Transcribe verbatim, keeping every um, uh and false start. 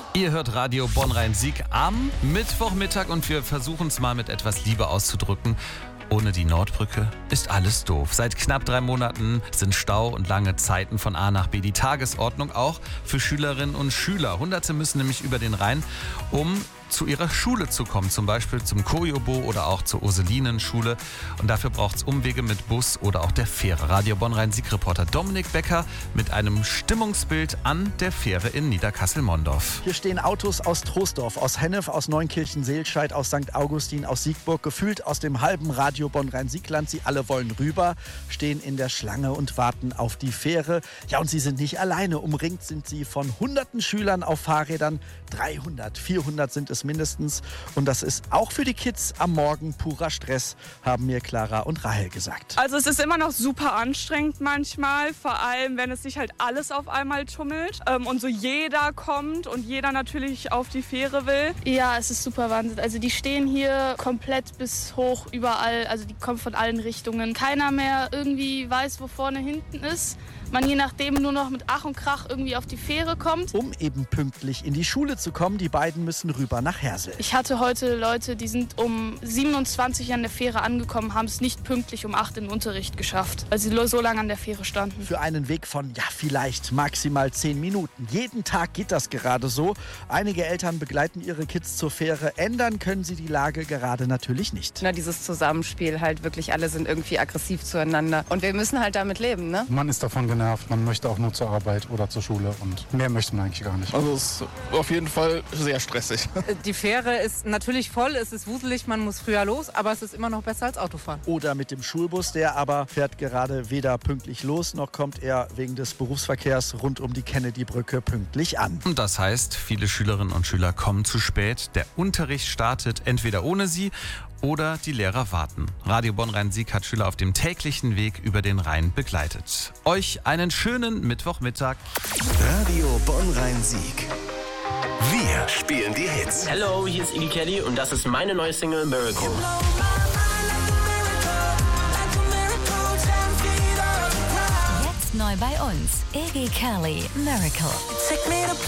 Ihr hört Radio Bonn-Rhein-Sieg am Mittwochmittag und wir versuchen es mal mit etwas Liebe auszudrücken. Ohne die Nordbrücke ist alles doof. Seit knapp drei Monaten sind Stau und lange Zeiten von A nach B die Tagesordnung, auch für Schülerinnen und Schüler. Hunderte müssen nämlich über den Rhein, um zu ihrer Schule zu kommen, zum Beispiel zum Kojobo oder auch zur Ursulinenschule. Und dafür braucht es Umwege mit Bus oder auch der Fähre. Radio Bonn-Rhein-Sieg-Reporter Dominik Becker mit einem Stimmungsbild an der Fähre in Niederkassel-Mondorf. Hier stehen Autos aus Troisdorf, aus Hennef, aus Neunkirchen-Seelscheid, aus Sankt Augustin, aus Siegburg, gefühlt aus dem halben Radio Bonn-Rhein-Sieg-Land. Sie alle wollen rüber, stehen in der Schlange und warten auf die Fähre. Ja, und sie sind nicht alleine. Umringt sind sie von hunderten Schülern auf Fahrrädern. dreihundert, vierhundert sind es mindestens. Und das ist auch für die Kids am Morgen purer Stress, haben mir Clara und Rahel gesagt. Also es ist immer noch super anstrengend manchmal, vor allem wenn es sich halt alles auf einmal tummelt ähm, und so jeder kommt und jeder natürlich auf die Fähre will. Ja, es ist super Wahnsinn. Also die stehen hier komplett bis hoch überall, also die kommen von allen Richtungen. Keiner mehr irgendwie weiß, wo vorne hinten ist. Man je nachdem nur noch mit Ach und Krach irgendwie auf die Fähre kommt. Um eben pünktlich in die Schule zu kommen, die beiden müssen rüber nach Hersel. Ich hatte heute Leute, die sind um siebenundzwanzig an der Fähre angekommen, haben es nicht pünktlich um acht in den Unterricht geschafft, weil sie so lange an der Fähre standen. Für einen Weg von, ja, vielleicht maximal zehn Minuten. Jeden Tag geht das gerade so. Einige Eltern begleiten ihre Kids zur Fähre. Ändern können sie die Lage gerade natürlich nicht. Na, dieses Zusammenspiel halt wirklich, alle sind irgendwie aggressiv zueinander. Und wir müssen halt damit leben, ne? Man ist davon genervt. Man möchte auch nur zur Arbeit oder zur Schule und mehr möchte man eigentlich gar nicht. Also es ist auf jeden Fall sehr stressig. Die Fähre ist natürlich voll, es ist wuselig, man muss früher los, aber es ist immer noch besser als Autofahren. Oder mit dem Schulbus, der aber fährt gerade weder pünktlich los, noch kommt er wegen des Berufsverkehrs rund um die Kennedy-Brücke pünktlich an. Und das heißt, viele Schülerinnen und Schüler kommen zu spät. Der Unterricht startet entweder ohne sie oder die Lehrer warten. Radio Bonn-Rhein-Sieg hat Schüler auf dem täglichen Weg über den Rhein begleitet. Euch einen schönen Mittwochmittag. Radio Bonn-Rhein-Sieg. Wir spielen die Hits. Hallo, hier ist Iggy Kelly und das ist meine neue Single Miracle. Jetzt neu bei uns, Iggy Kelly, Miracle.